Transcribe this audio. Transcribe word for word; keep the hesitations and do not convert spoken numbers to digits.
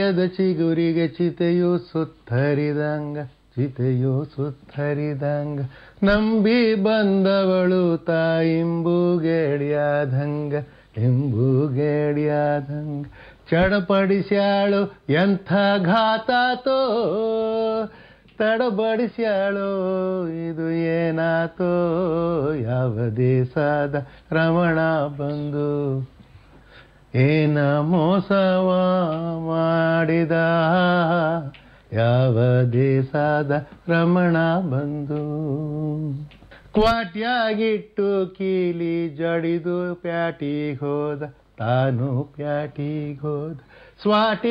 ಯದ ಚಿಗುರಿಗೆ ಚಿತೆಯು ಸುತ್ತರಿದಂಗ ಚಿತೆಯು ಸುತ್ತರಿದಂಗ ನಂಬಿ ಬಂದವಳು ತಾಯಿಂಬುಗೇಡಿಯಾದಂಗ ಎಂಬುಗೇಡಿಯಾದಂಗ ಚಡಪಡಿಸ್ಯಾಳು ಎಂಥ ಘಾತಾತೋ ತಡಬಡಿಸ್ಯಾಳೋ ಇದು ಏನಾತೋ ಯಾವ ದೇಶದ ರಮಣ ಬಂದು ಏನ ಮೋಸವ ಮಾಡಿದ ಯಾವ ದೇಶದ ರಮಣ ಬಂದು ಕ್ವಾಟ್ಯಾಗಿಟ್ಟು ಕೀಲಿ ಜಡಿದು ಪ್ಯಾಟಿಗೆ ಹೋದ ತಾನು ಪ್ಯಾಟಿಗೆ ಹೋದ ಸ್ವಾಟಿ